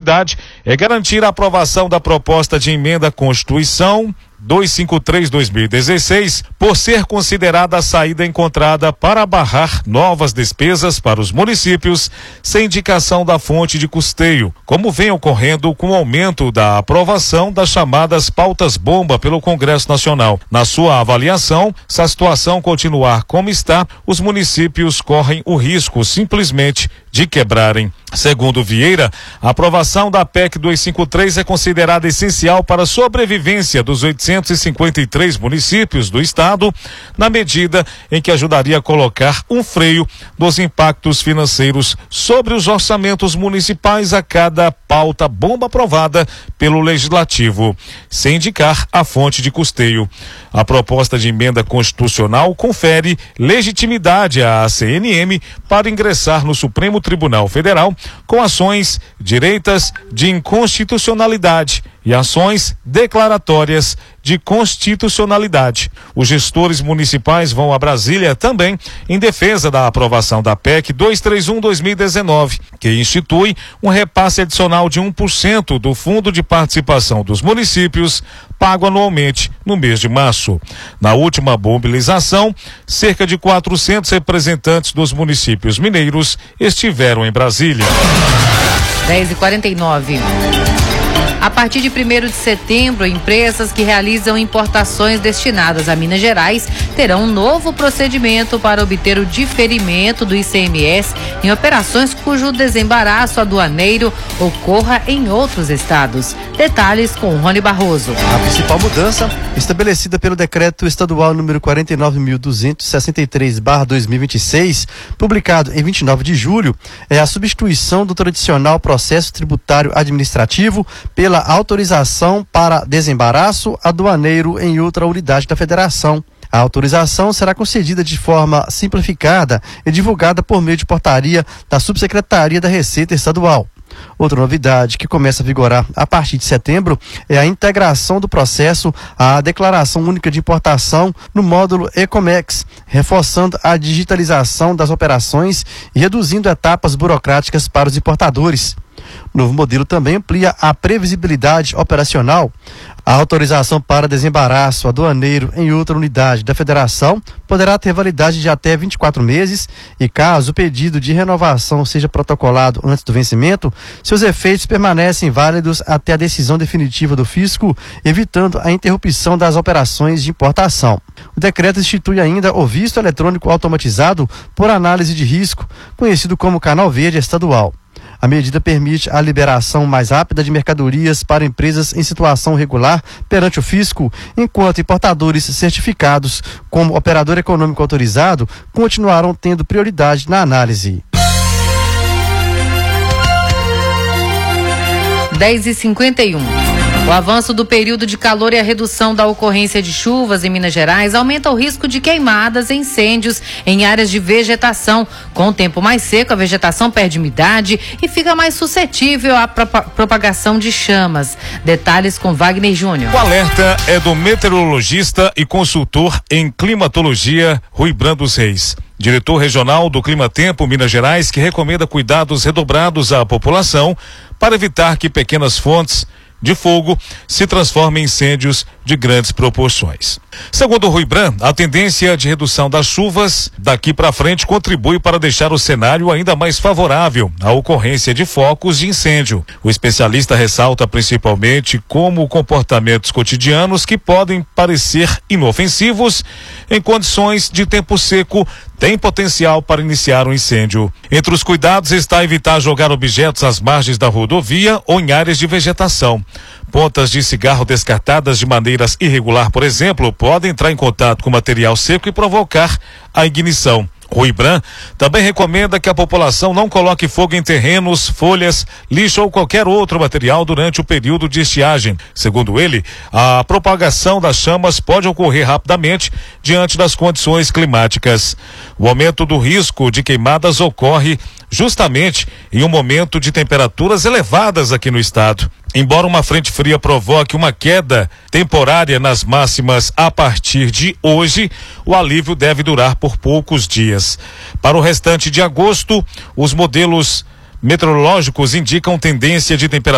novidade é garantir a aprovação da proposta de emenda à Constituição 253/2016, por ser considerada a saída encontrada para barrar novas despesas para os municípios sem indicação da fonte de custeio, como vem ocorrendo com o aumento da aprovação das chamadas pautas-bomba pelo Congresso Nacional. Na sua avaliação, se a situação continuar como está, os municípios correm o risco simplesmente de quebrarem. Segundo Vieira, a aprovação da PEC 253 é considerada essencial para a sobrevivência dos 853 municípios do estado, na medida em que ajudaria a colocar um freio dos impactos financeiros sobre os orçamentos municipais a cada pauta bomba aprovada pelo Legislativo, sem indicar a fonte de custeio. A proposta de emenda constitucional confere legitimidade à CNM para ingressar no Supremo Tribunal Federal com ações direitas de inconstitucionalidade e ações declaratórias de constitucionalidade. Os gestores municipais vão a Brasília também em defesa da aprovação da PEC 231/2019, que institui um repasse adicional de 1% do Fundo de Participação dos Municípios, pago anualmente no mês de março. Na última mobilização, cerca de 400 representantes dos municípios mineiros estiveram em Brasília. 10h49. A partir de 1º de setembro, empresas que realizam importações destinadas a Minas Gerais terão um novo procedimento para obter o diferimento do ICMS em operações cujo desembaraço aduaneiro ocorra em outros estados. Detalhes com Rony Barroso. A principal mudança, estabelecida pelo decreto estadual número 49.263/2026, publicado em 29 de julho, é a substituição do tradicional processo tributário administrativo pela autorização para desembaraço aduaneiro em outra unidade da federação. A autorização será concedida de forma simplificada e divulgada por meio de portaria da Subsecretaria da Receita Estadual. Outra novidade que começa a vigorar a partir de setembro é a integração do processo à Declaração Única de Importação no módulo Ecomex, reforçando a digitalização das operações e reduzindo etapas burocráticas para os importadores. O novo modelo também amplia a previsibilidade operacional. A autorização para desembaraço aduaneiro em outra unidade da federação poderá ter validade de até 24 meses e, caso o pedido de renovação seja protocolado antes do vencimento, seus efeitos permanecem válidos até a decisão definitiva do fisco, evitando a interrupção das operações de importação. O decreto institui ainda o visto eletrônico automatizado por análise de risco, conhecido como Canal Verde Estadual. A medida permite a liberação mais rápida de mercadorias para empresas em situação regular perante o fisco, enquanto importadores certificados como operador econômico autorizado continuarão tendo prioridade na análise. 10h51. O avanço do período de calor e a redução da ocorrência de chuvas em Minas Gerais aumenta o risco de queimadas e incêndios em áreas de vegetação. Com o tempo mais seco, a vegetação perde umidade e fica mais suscetível à propagação de chamas. Detalhes com Wagner Júnior. O alerta é do meteorologista e consultor em climatologia Rui Brandos Reis, diretor regional do Climatempo Minas Gerais, que recomenda cuidados redobrados à população para evitar que pequenas fontes de fogo se transformam em incêndios de grandes proporções. Segundo Rui Bran, a tendência de redução das chuvas daqui para frente contribui para deixar o cenário ainda mais favorável à ocorrência de focos de incêndio. O especialista ressalta principalmente como comportamentos cotidianos que podem parecer inofensivos em condições de tempo seco tem potencial para iniciar um incêndio. Entre os cuidados está evitar jogar objetos às margens da rodovia ou em áreas de vegetação. Pontas de cigarro descartadas de maneiras irregular, por exemplo, podem entrar em contato com material seco e provocar a ignição. Rui Bran também recomenda que a população não coloque fogo em terrenos, folhas, lixo ou qualquer outro material durante o período de estiagem. Segundo ele, a propagação das chamas pode ocorrer rapidamente diante das condições climáticas. O aumento do risco de queimadas ocorre justamente em um momento de temperaturas elevadas aqui no estado. Embora uma frente fria provoque uma queda temporária nas máximas a partir de hoje, o alívio deve durar por poucos dias. Para o restante de agosto, os modelos meteorológicos indicam tendência de temperatura